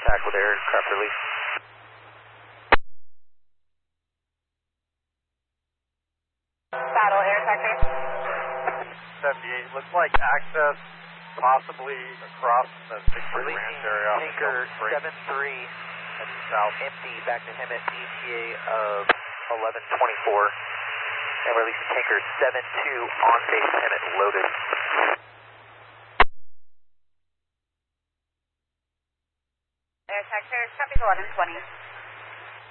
contact with aircraft release. Battle air attack 78, looks like access possibly across the 6-3 ranch area. Tanker 7-3 heading south. empty back to Hemet, ETA of 11:24. And releasing tanker 7-2 on base Hemet loaded. Air attack copy 1120.